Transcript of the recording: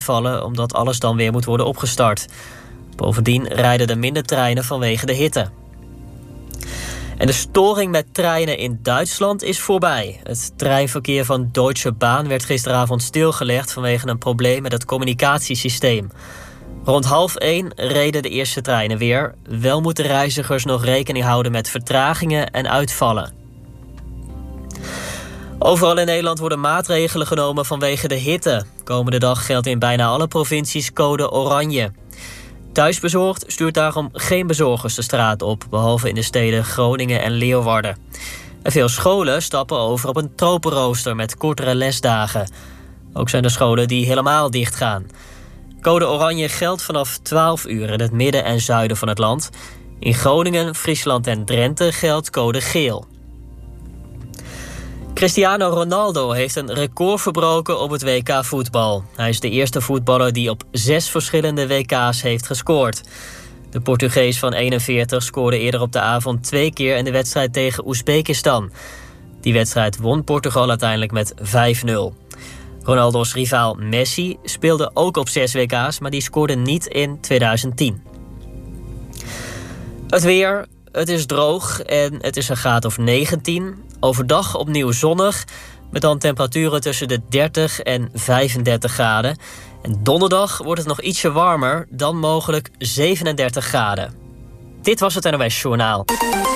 uitvallen omdat alles dan weer moet worden opgestart. Bovendien rijden er minder treinen vanwege de hitte. En de storing met treinen in Duitsland is voorbij. Het treinverkeer van Deutsche Bahn werd gisteravond stilgelegd vanwege een probleem met het communicatiesysteem. Rond 12:30 reden de eerste treinen weer. Wel moeten reizigers nog rekening houden met vertragingen en uitvallen. Overal in Nederland worden maatregelen genomen vanwege de hitte. Komende dag geldt in bijna alle provincies code oranje. Thuisbezorgd stuurt daarom geen bezorgers de straat op, behalve in de steden Groningen en Leeuwarden. En veel scholen stappen over op een tropenrooster met kortere lesdagen. Ook zijn er scholen die helemaal dicht gaan. Code oranje geldt vanaf 12 uur in het midden en zuiden van het land. In Groningen, Friesland en Drenthe geldt code geel. Cristiano Ronaldo heeft een record verbroken op het WK voetbal. Hij is de eerste voetballer die op 6 verschillende WK's heeft gescoord. De Portugees van 41 scoorde eerder op de avond 2 keer in de wedstrijd tegen Oezbekistan. Die wedstrijd won Portugal uiteindelijk met 5-0. Ronaldo's rivaal Messi speelde ook op 6 WK's, maar die scoorde niet in 2010. Het weer, het is droog en het is een graad of 19. Overdag opnieuw zonnig, met dan temperaturen tussen de 30 en 35 graden. En donderdag wordt het nog ietsje warmer, dan mogelijk 37 graden. Dit was het NOS Journaal.